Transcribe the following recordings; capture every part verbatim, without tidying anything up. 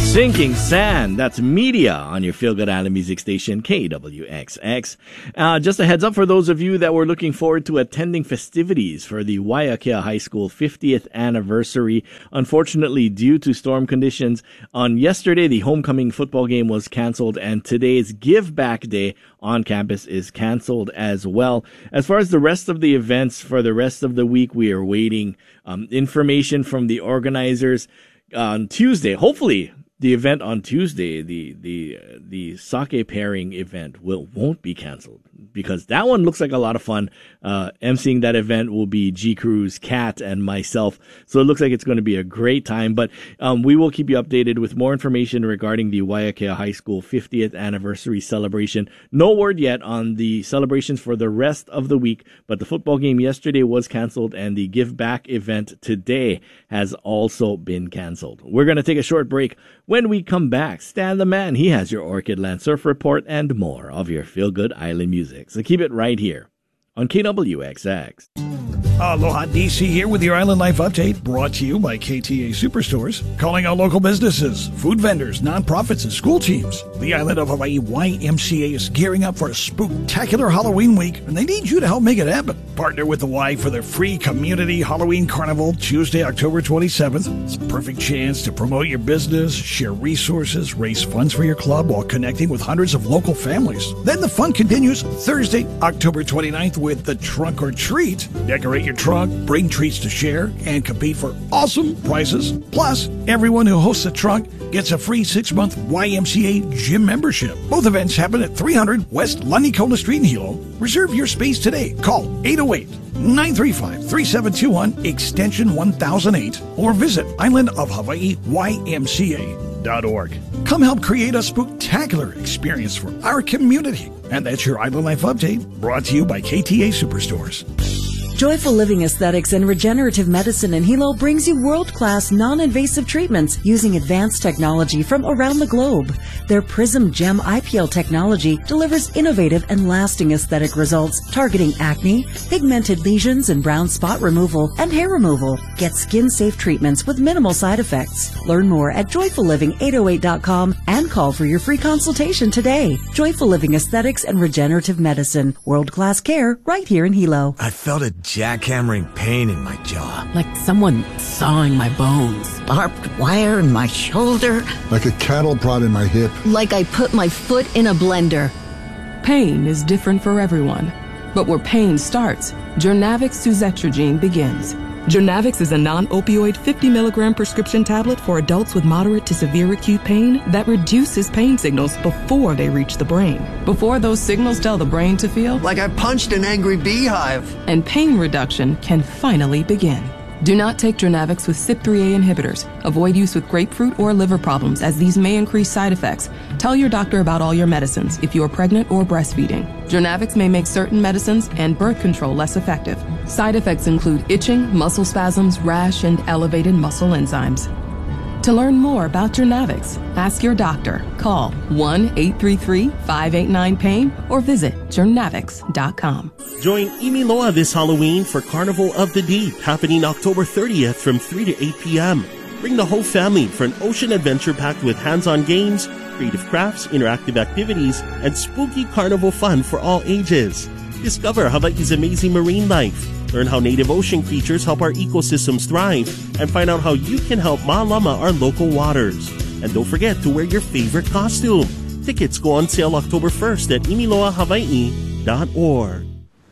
Sinking Sand, that's Media on your Feel Good Island music station, K W X X. Uh, just a heads up for those of you that were looking forward to attending festivities for the Waiakea High School fiftieth anniversary. Unfortunately, due to storm conditions, on yesterday the homecoming football game was canceled, and today's Give Back Day on campus is canceled as well. As far as the rest of the events for the rest of the week, we are waiting um, information from the organizers on Tuesday. Hopefully, the event on Tuesday, the the uh, the sake pairing event, will won't be canceled, because that one looks like a lot of fun. Uh, emceeing that event will be G Cruz, Kat, and myself. So it looks like it's going to be a great time. But um, we will keep you updated with more information regarding the Waiakea High School fiftieth anniversary celebration. No word yet on the celebrations for the rest of the week, but the football game yesterday was canceled, and the Give Back event today has also been canceled. We're going to take a short break. When we come back, Stan the Man, he has your Orchid Land Surf Report and more of your Feel Good Island music. So keep it right here on K W X X. Aloha D C here with your Island Life Update, brought to you by K T A Superstores. Calling out local businesses, food vendors, nonprofits, and school teams. The Island of Hawaii Y M C A is gearing up for a spooktacular Halloween week, and they need you to help make it happen. Partner with the Y for their free Community Halloween Carnival, Tuesday, October twenty-seventh. It's a perfect chance to promote your business, share resources, raise funds for your club while connecting with hundreds of local families. Then the fun continues Thursday, October twenty-ninth with the Trunk or Treat. Decorate your trunk, bring treats to share, and compete for awesome prizes. Plus, everyone who hosts a trunk gets a free six-month Y M C A gym membership. Both events happen at three hundred West Lanicola Street in Hilo. Reserve your space today. Call eight oh eight, nine three five, three seven two one, extension one thousand eight, or visit Island of Hawaii Y M C A dot org. Come help create a spooktacular experience for our community. And that's your Island Life Update, brought to you by K T A Superstores. Joyful Living Aesthetics and Regenerative Medicine in Hilo brings you world-class non-invasive treatments using advanced technology from around the globe. Their Prism Gem I P L technology delivers innovative and lasting aesthetic results targeting acne, pigmented lesions and brown spot removal, and hair removal. Get skin-safe treatments with minimal side effects. Learn more at joyful living eight oh eight dot com and call for your free consultation today. Joyful Living Aesthetics and Regenerative Medicine. World-class care right here in Hilo. I felt a jackhammering pain in my jaw. Like someone sawing my bones. Barbed wire in my shoulder. Like a cattle prod in my hip. Like I put my foot in a blender. Pain is different for everyone. But where pain starts, Jurnavix suzetrigine begins. Jurnavix is a non-opioid fifty milligram prescription tablet for adults with moderate to severe acute pain that reduces pain signals before they reach the brain. Before those signals tell the brain to feel like I punched an angry beehive. And pain reduction can finally begin. Do not take Jurnavix with C Y P three A inhibitors. Avoid use with grapefruit or liver problems, as these may increase side effects. Tell your doctor about all your medicines if you are pregnant or breastfeeding. Jurnavix may make certain medicines and birth control less effective. Side effects include itching, muscle spasms, rash, and elevated muscle enzymes. To learn more about Jurnavix, ask your doctor. Call one eight three three, five eight nine, pain or visit jurnavix dot com. Join Imiloa this Halloween for Carnival of the Deep, happening October thirtieth from three to eight p.m. Bring the whole family for an ocean adventure packed with hands-on games, creative crafts, interactive activities, and spooky carnival fun for all ages. Discover Hawaii's amazing marine life. Learn how native ocean creatures help our ecosystems thrive, and find out how you can help Ma'alama our local waters. And don't forget to wear your favorite costume. Tickets go on sale October first at imiloa hawaii dot org.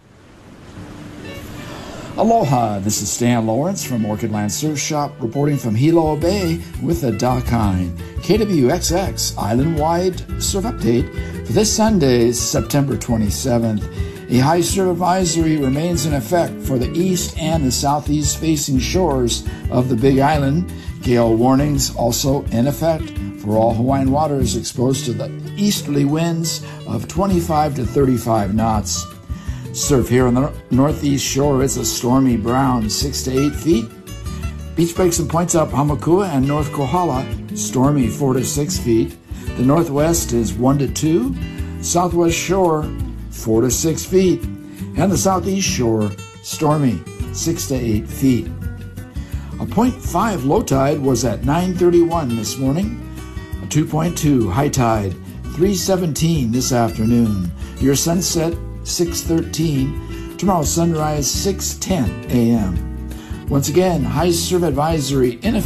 Aloha, this is Stan Lawrence from Orchid Land Surf Shop, reporting from Hilo Bay with the Dakine. K W X X Island-wide Surf Update for this Sunday, September twenty-seventh. A high surf advisory remains in effect for the east and the southeast facing shores of the Big Island. Gale warnings also in effect for all Hawaiian waters exposed to the easterly winds of twenty-five to thirty-five knots. Surf here on the northeast shore is a stormy brown six to eight feet. Beach breaks and points up Hamakua and North Kohala, stormy four to six feet. The northwest is one to two. Southwest shore four to six feet, and the southeast shore, stormy, six to eight feet. A point five low tide was at nine thirty-one this morning. two point two, high tide, three seventeen this afternoon. Your sunset, six thirteen. Tomorrow, sunrise, six ten a.m. Once again, high surf advisory in effect